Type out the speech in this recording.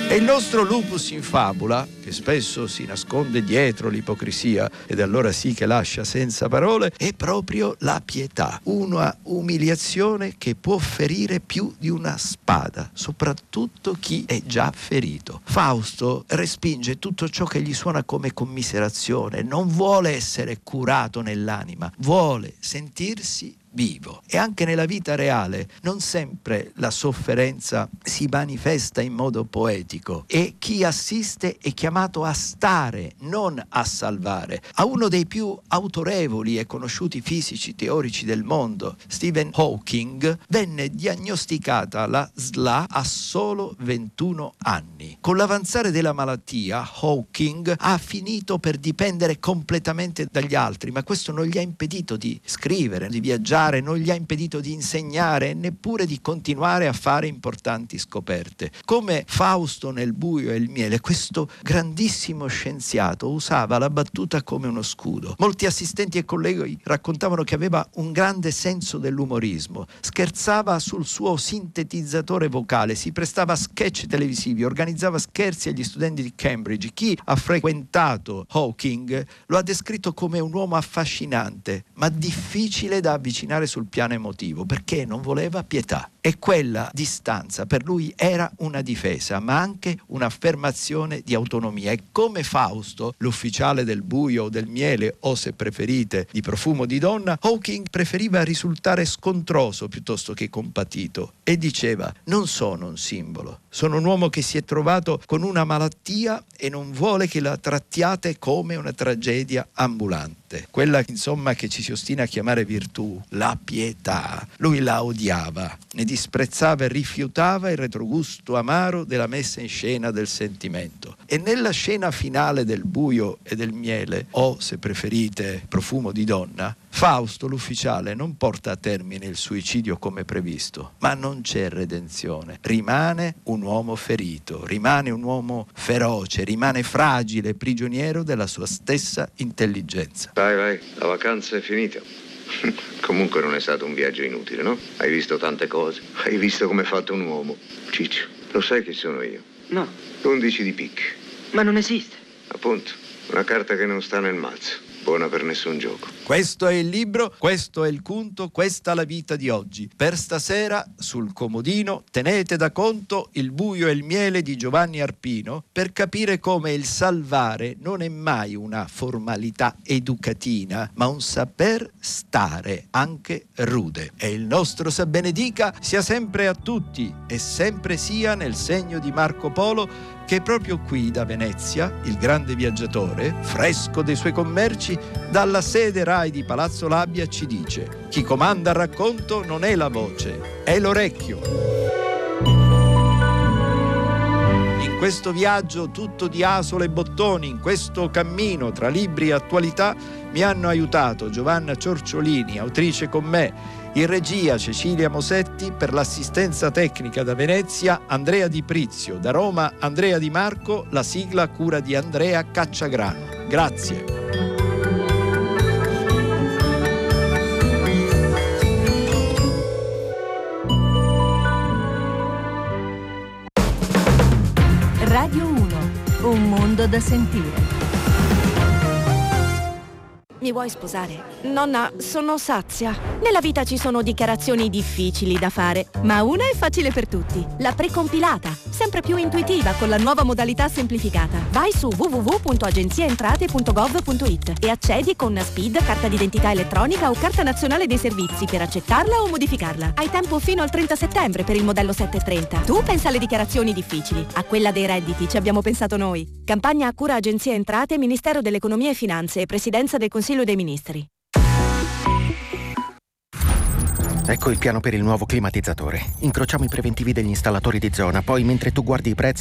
E il nostro lupus in fabula, che spesso si nasconde dietro l'ipocrisia ed allora sì che lascia senza parole, è proprio la pietà, una umiliazione che può ferire più di una spada, soprattutto chi è già ferito. Fausto respinge tutto ciò che gli suona come commiserazione, non vuole essere curato nell'anima, vuole sentirsi vivo. E anche nella vita reale non sempre la sofferenza si manifesta in modo poetico e chi assiste è chiamato a stare, non a salvare. A uno dei più autorevoli e conosciuti fisici teorici del mondo, Stephen Hawking, venne diagnosticata la SLA a solo 21 anni. Con l'avanzare della malattia, Hawking ha finito per dipendere completamente dagli altri, ma questo non gli ha impedito di scrivere, di viaggiare, non gli ha impedito di insegnare e neppure di continuare a fare importanti scoperte. Come Fausto nel Buio e il miele, questo grandissimo scienziato usava la battuta come uno scudo. Molti assistenti e colleghi raccontavano che aveva un grande senso dell'umorismo, scherzava sul suo sintetizzatore vocale, si prestava a sketch televisivi, organizzava scherzi agli studenti di Cambridge. Chi ha frequentato Hawking lo ha descritto come un uomo affascinante, ma difficile da avvicinare sul piano emotivo, perché non voleva pietà. E quella distanza per lui era una difesa, ma anche un'affermazione di autonomia. E come Fausto, l'ufficiale del Buio o del miele, o se preferite di Profumo di donna, Hawking preferiva risultare scontroso piuttosto che compatito e diceva: non sono un simbolo, sono un uomo che si è trovato con una malattia e non vuole che la trattiate come una tragedia ambulante. Quella insomma che ci si ostina a chiamare virtù, la pietà. Lui la odiava, ne disprezzava e rifiutava il retrogusto amaro della messa in scena del sentimento. E nella scena finale del Buio e del miele, o se preferite Profumo di donna, Fausto, l'ufficiale, non porta a termine il suicidio come previsto, ma non c'è redenzione. Rimane un uomo ferito, rimane un uomo feroce, rimane fragile, prigioniero della sua stessa intelligenza. Vai, la vacanza è finita. Comunque non è stato un viaggio inutile, no? Hai visto tante cose, hai visto come è fatto un uomo. Ciccio, lo sai chi sono io? No. 11 di picche. Ma non esiste. Appunto, una carta che non sta nel mazzo. Buona per nessun gioco. Questo è il libro, questo è il conto, questa la vita di oggi. Per stasera, sul comodino, tenete da conto Il Buio e il miele di Giovanni Arpino per capire come il salvare non è mai una formalità educatina, ma un saper stare, anche rude. E il nostro Sa benedica sia sempre a tutti e sempre sia nel segno di Marco Polo, che proprio qui da Venezia, il grande viaggiatore, fresco dei suoi commerci, dalla sede Rai di Palazzo Labbia ci dice: chi comanda il racconto non è la voce, è l'orecchio. In questo viaggio tutto di asole e bottoni, in questo cammino tra libri e attualità, mi hanno aiutato Giovanna Ciorciolini, autrice con me, in regia Cecilia Mosetti, per l'assistenza tecnica da Venezia Andrea Di Prizio, da Roma Andrea Di Marco, la sigla a cura di Andrea Cacciagrano. Grazie. Radio 1, un mondo da sentire. Mi vuoi sposare? Nonna, sono sazia. Nella vita ci sono dichiarazioni difficili da fare, ma una è facile per tutti. La precompilata, sempre più intuitiva con la nuova modalità semplificata. Vai su www.agenziaentrate.gov.it e accedi con SPID, carta d'identità elettronica o carta nazionale dei servizi per accettarla o modificarla. Hai tempo fino al 30 settembre per il modello 730. Tu pensa alle dichiarazioni difficili. A quella dei redditi ci abbiamo pensato noi. Campagna a cura Agenzia Entrate, Ministero dell'Economia e Finanze e Presidenza del Consiglio dei Ministri. Ecco il piano per il nuovo climatizzatore. Incrociamo i preventivi degli installatori di zona, poi mentre tu guardi i prezzi